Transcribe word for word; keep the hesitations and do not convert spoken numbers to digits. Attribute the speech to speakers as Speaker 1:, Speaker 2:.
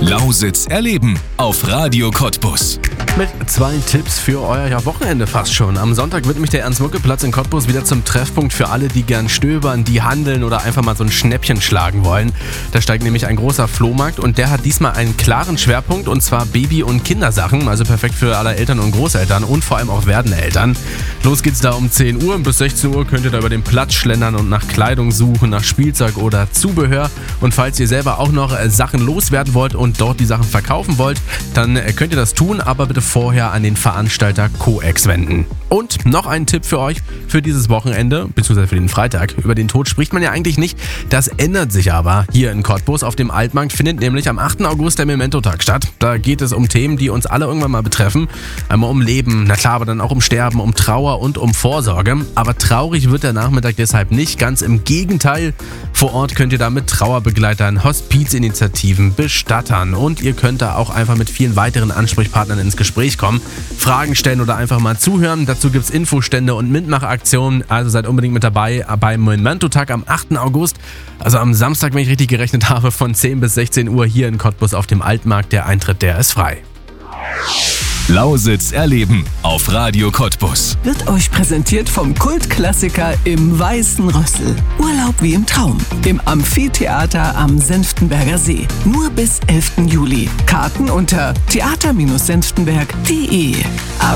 Speaker 1: Lausitz erleben auf Radio Cottbus.
Speaker 2: Mit zwei Tipps für euer ja, Wochenende fast schon. Am Sonntag wird nämlich der Ernst-Mucke-Platz in Cottbus wieder zum Treffpunkt für alle, die gern stöbern, die handeln oder einfach mal so ein Schnäppchen schlagen wollen. Da steigt nämlich ein großer Flohmarkt und der hat diesmal einen klaren Schwerpunkt, und zwar Baby- und Kindersachen. Also perfekt für alle Eltern und Großeltern und vor allem auch werdende Eltern. Los geht's da um zehn Uhr. Bis sechzehn Uhr könnt ihr da über den Platz schlendern und nach Kleidung suchen, nach Spielzeug oder Zubehör. Und falls ihr selber auch noch äh, Sachen loswerden wollt und dort die Sachen verkaufen wollt, dann äh, könnt ihr das tun, aber bitte vorher an den Veranstalter Coex wenden. Und noch ein Tipp für euch für dieses Wochenende, beziehungsweise für den Freitag. Über den Tod spricht man ja eigentlich nicht. Das ändert sich aber hier in Cottbus. Auf dem Altmarkt findet nämlich am achten August der Memento-Tag statt. Da geht es um Themen, die uns alle irgendwann mal betreffen. Einmal um Leben, na klar, aber dann auch um Sterben, um Trauer und um Vorsorge. Aber traurig wird der Nachmittag deshalb nicht. Ganz im Gegenteil. Vor Ort könnt ihr da mit Trauerbegleitern, Hospizinitiativen, Bestattern und ihr könnt da auch einfach mit vielen weiteren Ansprechpartnern ins Gespräch kommen, Fragen stellen oder einfach mal zuhören. Dazu gibt es Infostände und Mitmachaktionen, also seid unbedingt mit dabei beim Memento-Tag am achten August, also am Samstag, wenn ich richtig gerechnet habe, von zehn bis sechzehn Uhr hier in Cottbus auf dem Altmarkt. Der Eintritt, der ist frei.
Speaker 1: Lausitz erleben auf Radio Cottbus.
Speaker 3: Wird euch präsentiert vom Kultklassiker Im Weißen Rössel. Urlaub wie im Traum. Im Amphitheater am Senftenberger See. Nur bis elften Juli. Karten unter theater Bindestrich senftenberg punkt de.